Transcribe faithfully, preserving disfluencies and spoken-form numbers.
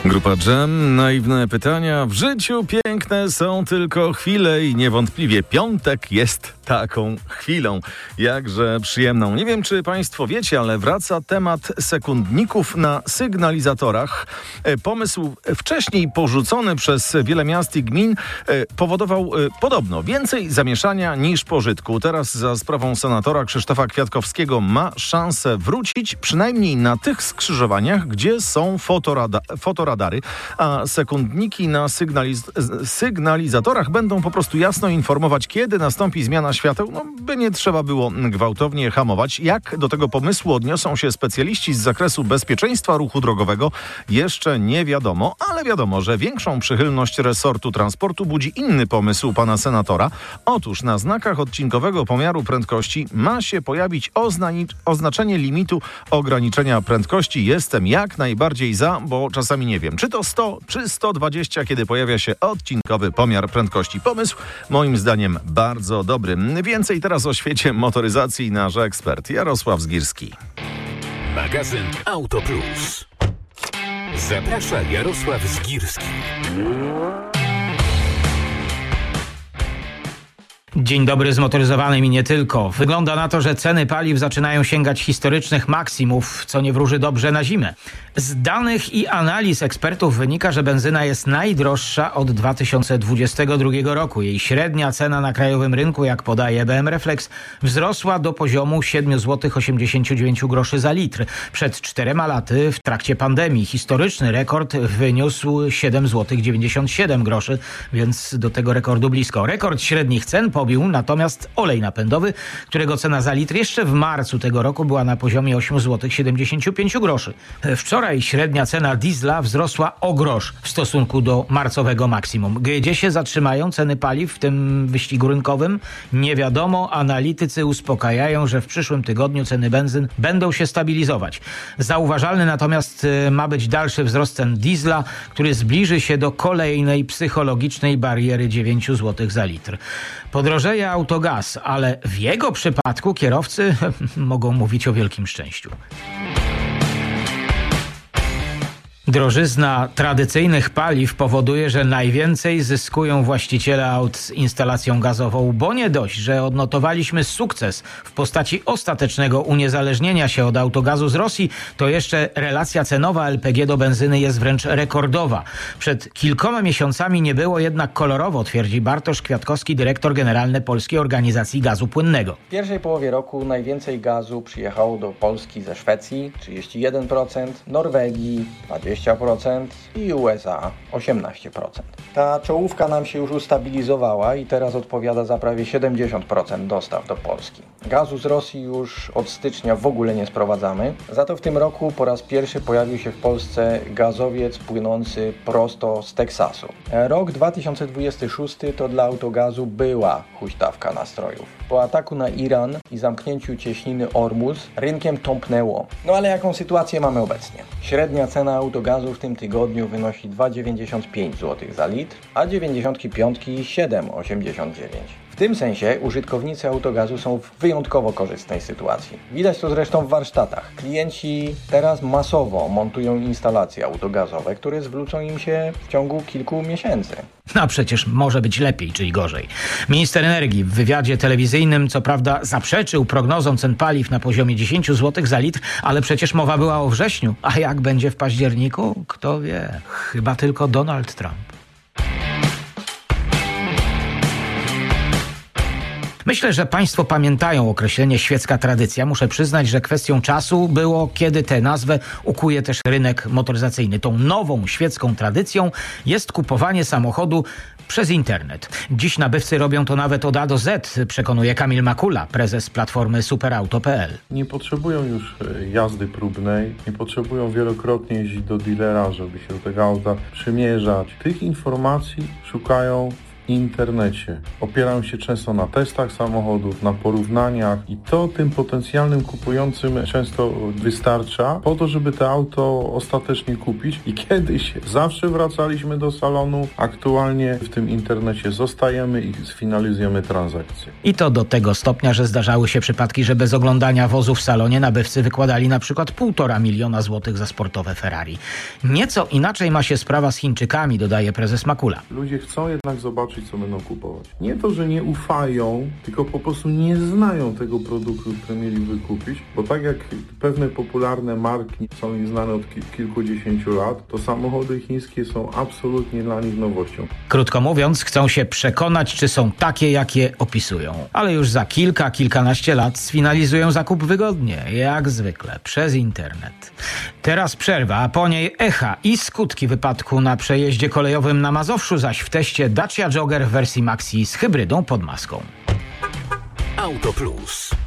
Grupa Dżem, naiwne pytania. W życiu piękne są tylko chwile i niewątpliwie piątek jest taką chwilą. Jakże przyjemną. Nie wiem, czy Państwo wiecie, ale wraca temat sekundników na sygnalizatorach. Pomysł wcześniej porzucony przez wiele miast i gmin powodował podobno więcej zamieszania niż pożytku. Teraz za sprawą senatora Krzysztofa Kwiatkowskiego ma szansę wrócić, przynajmniej na tych skrzyżowaniach, gdzie są fotorada- fotoradary, a sekundniki na sygnaliz- sygnalizatorach będą po prostu jasno informować, kiedy nastąpi zmiana świateł, no by nie trzeba było gwałtownie hamować. Jak do tego pomysłu odniosą się specjaliści z zakresu bezpieczeństwa ruchu drogowego, jeszcze nie wiadomo, ale wiadomo, że większą przychylność resortu transportu budzi inny pomysł pana senatora. Otóż na znakach odcinkowego pomiaru prędkości ma się pojawić oznani- oznaczenie limitu ograniczenia prędkości. Jestem jak najbardziej za, bo czasami nie wiem, czy to sto, czy sto dwadzieścia, kiedy pojawia się odcinkowy pomiar prędkości. Pomysł moim zdaniem bardzo dobry. Więcej teraz o świecie motoryzacji nasz ekspert Jarosław Zgirski. Magazyn Auto Plus. Zaprasza Jarosław Zgirski. Dzień dobry zmotoryzowanym i nie tylko. Wygląda na to, że ceny paliw zaczynają sięgać historycznych maksimów, co nie wróży dobrze na zimę. Z danych i analiz ekspertów wynika, że benzyna jest najdroższa od dwa tysiące dwudziestego drugiego roku. Jej średnia cena na krajowym rynku, jak podaje B M Reflex, wzrosła do poziomu siedem złotych osiemdziesiąt dziewięć groszy za litr. Przed czterema laty, w trakcie pandemii, historyczny rekord wyniósł siedem złotych dziewięćdziesiąt siedem groszy, więc do tego rekordu blisko. Rekord średnich cen pobił natomiast olej napędowy, którego cena za litr jeszcze w marcu tego roku była na poziomie osiem złotych siedemdziesiąt pięć groszy. Wczoraj średnia cena diesla wzrosła o grosz w stosunku do marcowego maksimum. Gdzie się zatrzymają ceny paliw w tym wyścigu rynkowym? Nie wiadomo. Analitycy uspokajają, że w przyszłym tygodniu ceny benzyn będą się stabilizować. Zauważalny natomiast ma być dalszy wzrost cen diesla, który zbliży się do kolejnej psychologicznej bariery dziewięć złotych za litr. Podrożeje autogaz, ale w jego przypadku kierowcy mogą mówić o wielkim szczęściu. Drożyzna tradycyjnych paliw powoduje, że najwięcej zyskują właściciele aut z instalacją gazową, bo nie dość, że odnotowaliśmy sukces w postaci ostatecznego uniezależnienia się od autogazu z Rosji, to jeszcze relacja cenowa L P G do benzyny jest wręcz rekordowa. Przed kilkoma miesiącami nie było jednak kolorowo, twierdzi Bartosz Kwiatkowski, dyrektor generalny Polskiej Organizacji Gazu Płynnego. W pierwszej połowie roku najwięcej gazu przyjechało do Polski ze Szwecji, trzydzieści jeden procent, Norwegii dwadzieścia procent i U S A osiemnaście procent. Ta czołówka nam się już ustabilizowała i teraz odpowiada za prawie siedemdziesiąt procent dostaw do Polski. Gazu z Rosji już od stycznia w ogóle nie sprowadzamy, za to w tym roku po raz pierwszy pojawił się w Polsce gazowiec płynący prosto z Teksasu. Rok dwa tysiące dwudziesty szósty to dla autogazu była huśtawka nastrojów. Po ataku na Iran i zamknięciu cieśniny Ormuz rynkiem tąpnęło. No ale jaką sytuację mamy obecnie? Średnia cena autogazu w tym tygodniu wynosi dwa dziewięćdziesiąt pięć złotych za litr, a dziewięćdziesiątki piątki siedem osiemdziesiąt dziewięć. W tym sensie użytkownicy autogazu są w wyjątkowo korzystnej sytuacji. Widać to zresztą w warsztatach. Klienci teraz masowo montują instalacje autogazowe, które zwrócą im się w ciągu kilku miesięcy. No przecież może być lepiej, czyli gorzej. Minister energii w wywiadzie telewizyjnym co prawda zaprzeczył prognozom cen paliw na poziomie dziesięć złotych za litr, ale przecież mowa była o wrześniu. A jak będzie w październiku? Kto wie. Chyba tylko Donald Trump. Myślę, że Państwo pamiętają określenie świecka tradycja. Muszę przyznać, że kwestią czasu było, kiedy tę nazwę ukuje też rynek motoryzacyjny. Tą nową świecką tradycją jest kupowanie samochodu przez internet. Dziś nabywcy robią to nawet od A do Z, przekonuje Kamil Makula, prezes platformy superauto kropka p l. Nie potrzebują już jazdy próbnej, nie potrzebują wielokrotnie jeździć do dealera, żeby się do tego auta przymierzać. Tych informacji szukają w internecie. Opieram się często na testach samochodów, na porównaniach i to tym potencjalnym kupującym często wystarcza po to, żeby to auto ostatecznie kupić i kiedyś zawsze wracaliśmy do salonu, aktualnie w tym internecie zostajemy i sfinalizujemy transakcję. I to do tego stopnia, że zdarzały się przypadki, że bez oglądania wozu w salonie nabywcy wykładali na przykład półtora miliona złotych za sportowe Ferrari. Nieco inaczej ma się sprawa z Chińczykami, dodaje prezes Makula. Ludzie chcą jednak zobaczyć, co będą kupować. Nie to, że nie ufają, tylko po prostu nie znają tego produktu, który mieliby kupić, bo tak jak pewne popularne marki są znane od kilkudziesięciu lat, to samochody chińskie są absolutnie dla nich nowością. Krótko mówiąc, chcą się przekonać, czy są takie, jakie opisują. Ale już za kilka, kilkanaście lat sfinalizują zakup wygodnie, jak zwykle, przez internet. Teraz przerwa, a po niej echa i skutki wypadku na przejeździe kolejowym na Mazowszu, zaś w teście Dacia Jogger w wersji Maxi z hybrydą pod maską. Auto Plus.